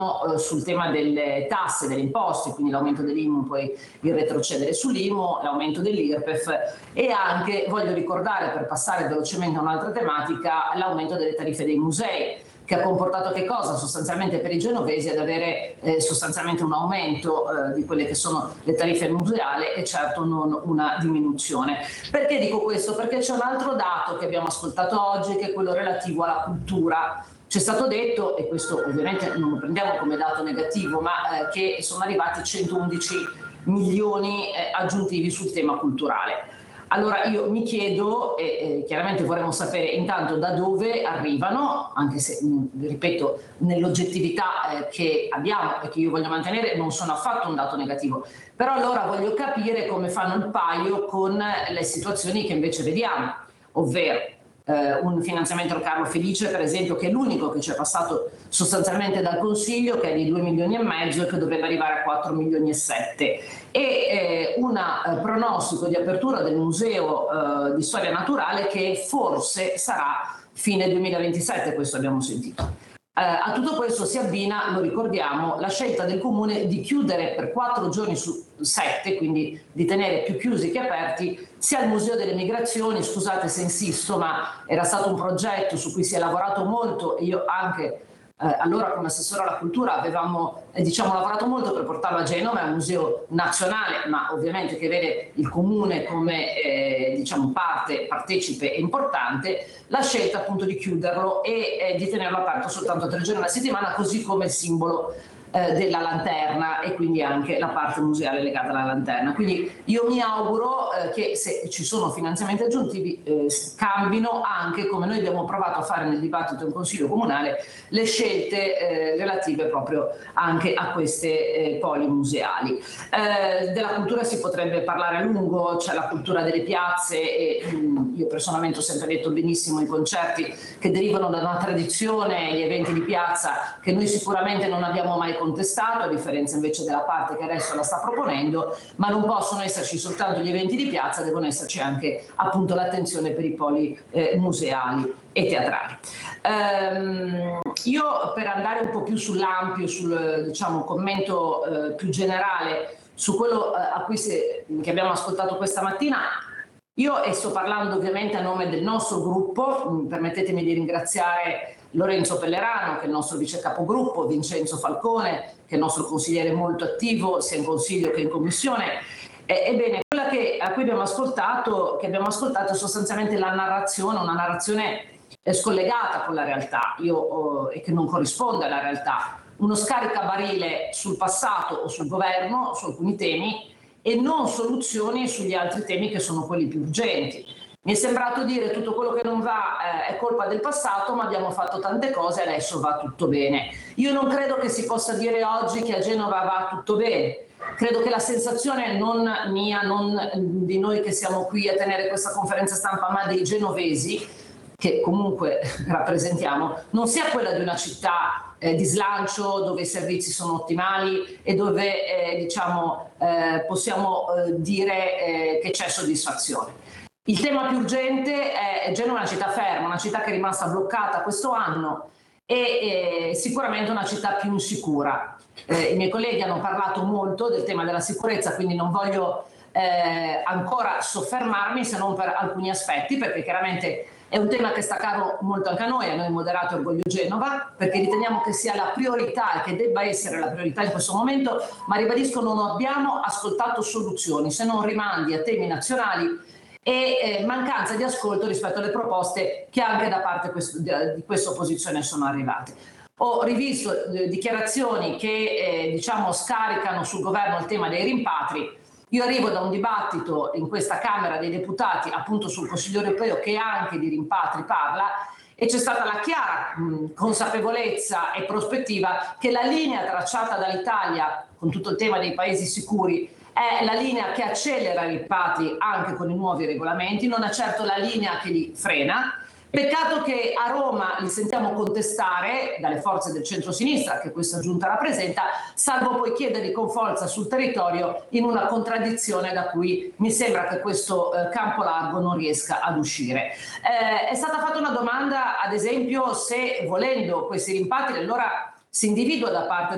sul tema delle tasse, delle imposte, quindi l'aumento dell'IMU, poi il retrocedere sull'IMU, l'aumento dell'IRPEF e anche, voglio ricordare per passare velocemente a un'altra tematica, l'aumento delle tariffe dei musei, che ha comportato che cosa? Sostanzialmente per i genovesi ad avere sostanzialmente un aumento di quelle che sono le tariffe museali e certo non una diminuzione. Perché dico questo? Perché c'è un altro dato che abbiamo ascoltato oggi, che è quello relativo alla cultura. C'è stato detto, e questo ovviamente non lo prendiamo come dato negativo, ma che sono arrivati 111 milioni aggiuntivi sul tema culturale. Allora io mi chiedo, e chiaramente vorremmo sapere intanto da dove arrivano, anche se, ripeto, nell'oggettività che abbiamo e che io voglio mantenere non sono affatto un dato negativo, però allora voglio capire come fanno il paio con le situazioni che invece vediamo, ovvero un finanziamento al Carlo Felice, per esempio, che è l'unico che ci è passato sostanzialmente dal Consiglio, che è di 2 milioni e mezzo e che dovrebbe arrivare a 4 milioni e 7, e un pronostico di apertura del Museo di Storia Naturale che forse sarà fine 2027, questo abbiamo sentito. A tutto questo si abbina, lo ricordiamo, la scelta del Comune di chiudere per 4 giorni su 7, quindi di tenere più chiusi che aperti, sia il Museo delle Migrazioni. Scusate se insisto, ma era stato un progetto su cui si è lavorato molto e io anche allora come assessore alla cultura avevamo lavorato molto per portarlo a Genova, è un museo nazionale, ma ovviamente che vede il Comune come parte partecipe e importante. La scelta appunto di chiuderlo e di tenerlo aperto soltanto 3 giorni alla settimana, così come il simbolo della lanterna e quindi anche la parte museale legata alla lanterna. Quindi io mi auguro che se ci sono finanziamenti aggiuntivi cambino anche, come noi abbiamo provato a fare nel dibattito in Consiglio Comunale, le scelte relative proprio anche a queste poli museali. Della cultura si potrebbe parlare a lungo, c'è la cultura delle piazze e io personalmente ho sempre detto benissimo i concerti che derivano da una tradizione, gli eventi di piazza che noi sicuramente non abbiamo mai contestato, a differenza invece della parte che adesso la sta proponendo, ma non possono esserci soltanto gli eventi di piazza, devono esserci anche appunto l'attenzione per i poli museali e teatrali. Io per andare un po' più sull'ampio, sul commento più generale su quello che abbiamo ascoltato questa mattina, io sto parlando ovviamente a nome del nostro gruppo, permettetemi di ringraziare Lorenzo Pellerano, che è il nostro vice capogruppo, Vincenzo Falcone, che è il nostro consigliere molto attivo sia in Consiglio che in Commissione. Ebbene, quella a cui abbiamo ascoltato è sostanzialmente una narrazione scollegata con la realtà e che non corrisponde alla realtà. Uno scaricabarile sul passato o sul governo, su alcuni temi, e non soluzioni sugli altri temi che sono quelli più urgenti. Mi è sembrato dire tutto quello che non va è colpa del passato, ma abbiamo fatto tante cose e adesso va tutto bene. Io non credo che si possa dire oggi che a Genova va tutto bene. Credo che la sensazione non mia, non di noi che siamo qui a tenere questa conferenza stampa, ma dei genovesi, che comunque rappresentiamo, non sia quella di una città di slancio dove i servizi sono ottimali e dove possiamo dire che c'è soddisfazione. Il tema più urgente è Genova, una città ferma, una città che è rimasta bloccata questo anno e sicuramente una città più insicura. I miei colleghi hanno parlato molto del tema della sicurezza, quindi non voglio ancora soffermarmi se non per alcuni aspetti, perché chiaramente è un tema che sta caro molto anche a noi Moderato Orgoglio Genova, perché riteniamo che sia la priorità e che debba essere la priorità in questo momento, ma ribadisco non abbiamo ascoltato soluzioni, se non rimandi a temi nazionali e mancanza di ascolto rispetto alle proposte che anche da parte di questa opposizione sono arrivate. Ho rivisto dichiarazioni che scaricano sul governo il tema dei rimpatri. Io arrivo da un dibattito in questa Camera dei Deputati appunto sul Consiglio europeo che anche di rimpatri parla e c'è stata la chiara consapevolezza e prospettiva che la linea tracciata dall'Italia con tutto il tema dei paesi sicuri è la linea che accelera i rimpatri anche con i nuovi regolamenti, non è certo la linea che li frena. Peccato che a Roma li sentiamo contestare dalle forze del centro-sinistra che questa giunta rappresenta, salvo poi chiederli con forza sul territorio in una contraddizione da cui mi sembra che questo campo largo non riesca ad uscire. È stata fatta una domanda, ad esempio, se volendo questi rimpatri allora si individua da parte